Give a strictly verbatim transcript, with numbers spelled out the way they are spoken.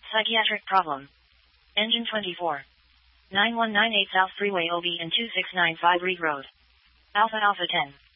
Psychiatric problem. Engine twenty-four. nine one nine eight South Freeway O B and two six nine five Reed Road. Alpha Alpha ten.